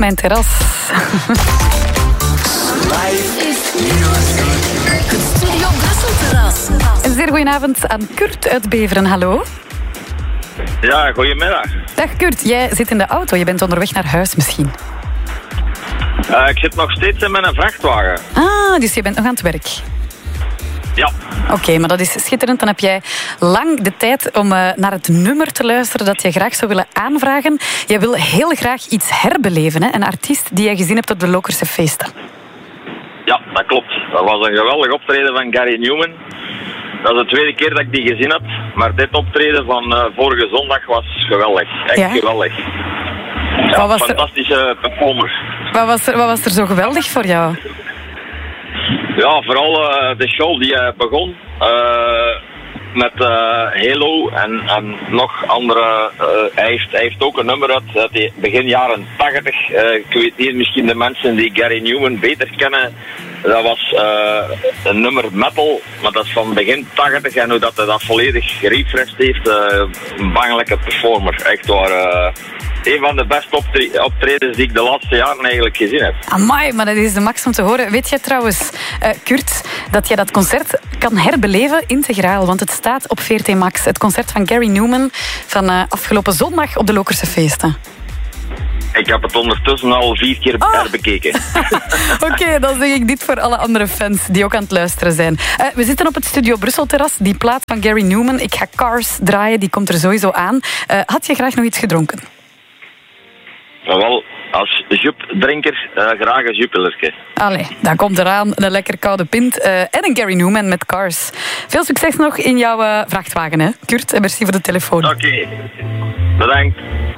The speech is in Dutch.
mijn terras. Live is music. Het Studio Brussel-terras. Een zeer goedenavond aan Kurt uit Beveren. Hallo. Ja, goedemiddag. Dag Kurt, jij zit in de auto. Je bent onderweg naar huis misschien. Ik zit nog steeds in mijn vrachtwagen. Ah, dus je bent nog aan het werk. Ja. Oké, maar dat is schitterend. Dan heb jij lang de tijd om naar het nummer te luisteren dat je graag zou willen aanvragen. Jij wil heel graag iets herbeleven, hè? Een artiest die jij gezien hebt op de Lokerse feesten. Ja, dat klopt. Dat was een geweldig optreden van Gary Numan. Dat is de tweede keer dat ik die gezien heb. Maar dit optreden van vorige zondag was geweldig. Echt geweldig. Ja, Wat was fantastische performer. Wat was er zo geweldig voor jou? Ja, vooral de show die begon met Halo en nog andere. Hij heeft ook een nummer uit begin jaren 80. Ik weet niet, misschien de mensen die Gary Numan beter kennen. Dat was een nummer metal, maar dat is van begin 80 en hoe dat hij dat volledig gerefreshed heeft. Een bangelijke performer, echt waar. Een van de beste optredens die ik de laatste jaren eigenlijk gezien heb. Amai, maar dat is de max om te horen. Weet jij trouwens, Kurt, dat jij dat concert kan herbeleven integraal? Want het staat op VRT Max. Het concert van Gary Numan van afgelopen zondag op de Lokerse feesten. Ik heb het ondertussen al 4 keer herbekeken. Oké, dan zeg ik dit voor alle andere fans die ook aan het luisteren zijn. We zitten op het Studio Brussel-terras. Die plaat van Gary Numan. Ik ga Cars draaien, die komt er sowieso aan. Had je graag nog iets gedronken? Wel, als Jup-drinker graag een Jupilerke. Allee, daar komt eraan. Een lekker koude pint. En een Gary Numan met Cars. Veel succes nog in jouw vrachtwagen, hè, Kurt. En merci voor de telefoon. Oké. Bedankt.